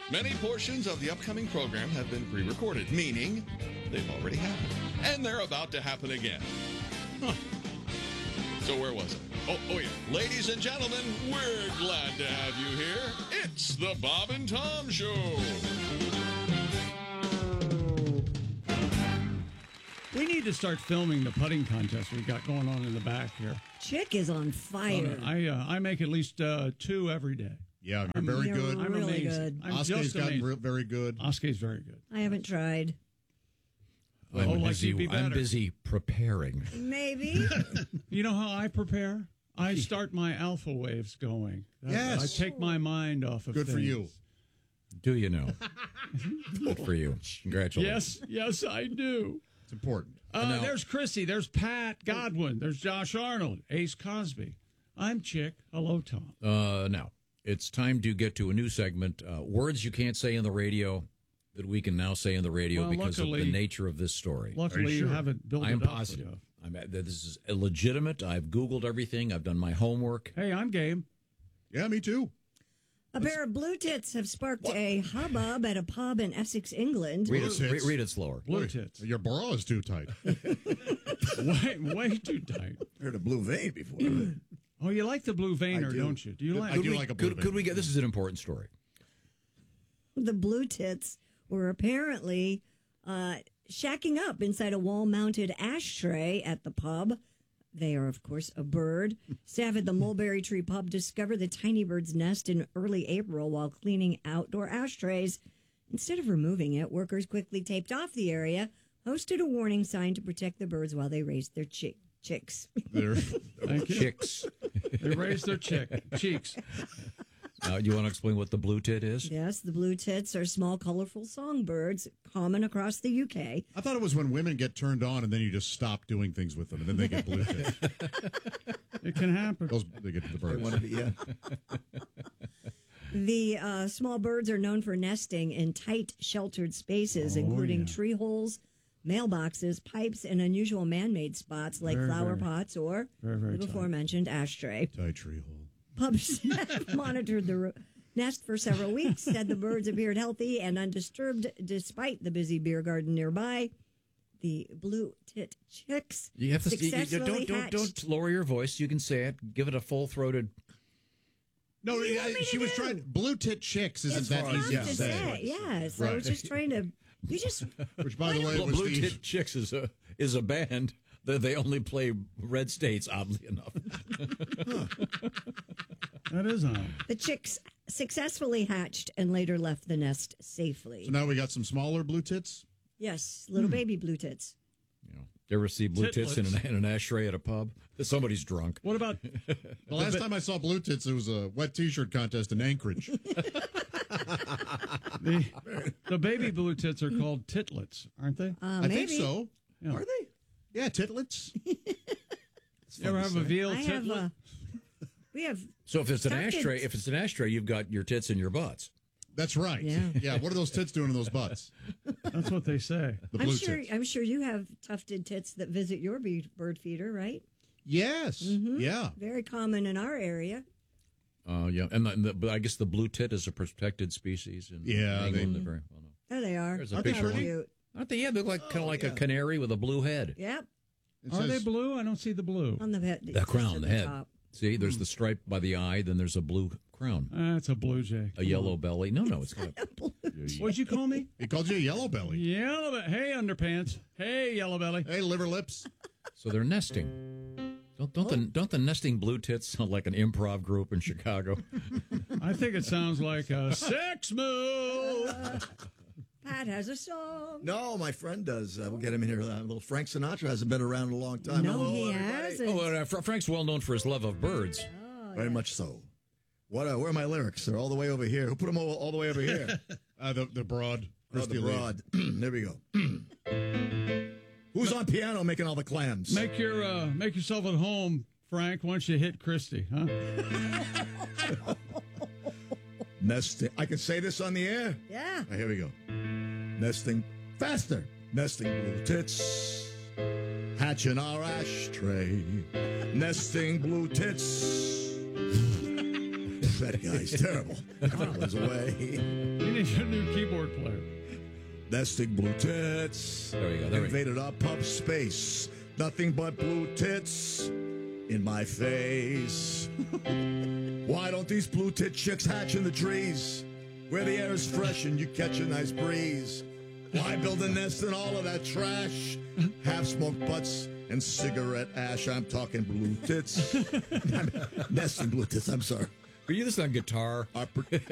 Many portions of the upcoming program have been pre-recorded, meaning they've already happened. And they're about to happen again. Huh. So where was it? Oh yeah. Ladies and gentlemen, we're glad to have you here. It's the Bob and Tom Show. We need to start filming the putting contest we got going on in the back here. Chick is on fire. I make at least 2 every day. Yeah, you're very good. I'm really amazing. good. Oscar's gotten very good. Oscar's very good. I haven't tried. I'm busy preparing. Maybe. You know how I prepare? I start my alpha waves going. Yes. I take my mind off of Good things. for you. Do you know? Good for you. Congratulations. Yes, I do. It's important. There's Chrissy. There's Pat Godwin. There's Josh Arnold. Ace Cosby. I'm Chick. Hello, Tom. Now, it's time to get to a new segment. Words you can't say in the radio that we can now say in the radio because of the nature of this story. Luckily, you haven't built I'm it up. positive. This is legitimate. I've Googled everything. I've done my homework. Hey, I'm game. Yeah, me too. A pair of blue tits have sparked a hubbub at a pub in Essex, England. Read it slower. Blue tits. Your bra is too tight. way too tight. Heard a blue vein before. Oh, you like the blue veiner, don't you? Do you like? I do like a blue vein. Could we get? This is an important story. The blue tits were apparently shacking up inside a wall-mounted ashtray at the pub. They are, of course, a bird. Staff at the Mulberry Tree Pub discovered the tiny bird's nest in early April while cleaning outdoor ashtrays. Instead of removing it, workers quickly taped off the area, posted a warning sign to protect the birds while they raised their chicks. Thank you. Chicks. They raised their cheeks. You want to explain what the blue tit is? Yes, the blue tits are small, colorful songbirds common across the UK. I thought it was when women get turned on and then you just stop doing things with them and then they get blue tits. It can happen. They get to the birds. They want to be, yeah. The small birds are known for nesting in tight, sheltered spaces, including tree holes, mailboxes, pipes, and unusual man-made spots like flower pots or the before-mentioned ashtray. Tight tree hole. Pub staff monitored the nest for several weeks, said the birds appeared healthy and undisturbed despite the busy beer garden nearby. The blue tit chicks You have to successfully don't lower your voice. You can say it. Give it a full-throated. No, she was trying. Blue tit chicks isn't that easy to say. Yes, I was just trying to. Which, by the way, was Blue Tit Chicks is a band. They only play red states, oddly enough. That is odd. The chicks successfully hatched and later left the nest safely. So now we got some smaller blue tits? Yes, little baby blue tits. You ever see blue tits in an ashtray at a pub? Somebody's drunk. What about the last time I saw blue tits? It was a wet T-shirt contest in Anchorage. the baby blue tits are called titlets, aren't they? I think so. Yeah. Are they? Yeah, titlets. You ever have a veal I titlet? have we have. So if it's an ashtray, you've got your tits in your butts. That's right. Yeah. What are those tits doing in those butts? That's what they say. The blue tits. I'm sure you have tufted tits that visit your bird feeder, right? Yes. Mm-hmm. Yeah. Very common in our area. Yeah, and but I guess the blue tit is a protected species in England. They're very well known. There they are. There's a Aren't picture. they cute? Aren't they? Yeah, they're kind of like a canary with a blue head. Yep. Are they blue? I don't see the blue. On the head. The crown, the head. Top. See, there's the stripe by the eye, then there's a blue crown. It's a blue jay. A yellow belly. No, it's got What'd you call me? He called you a yellow belly. Hey, underpants. Hey, yellow belly. Hey, liver lips. So they're nesting. Don't the nesting blue tits sound like an improv group in Chicago? I think it sounds like a sex move. Pat has a song. No, my friend does. We'll get him in here. Little Frank Sinatra hasn't been around in a long time. No, Hello, he everybody. hasn't. Frank's well known for his love of birds. Very much so. Where are my lyrics? They're all the way over here. Who put them all the way over here? The broad. The broad. There we go. Who's on piano making all the clams? Make yourself at home, Frank. Once you hit Christy, huh? Nesting. I can say this on the air? Yeah. Right, here we go. Nesting faster. Nesting blue tits. Hatch in our ashtray. Nesting blue tits. That guy's terrible. Carl is away. You need a new keyboard player. Nesting blue tits. There we go. Invaded our pub space. Nothing but blue tits in my face. Why don't these blue tit chicks hatch in the trees where the air is fresh and you catch a nice breeze? Why build a nest in all of that trash? Half-smoked butts and cigarette ash. I'm talking blue tits. Nesting blue tits, I'm sorry. Are you this on guitar?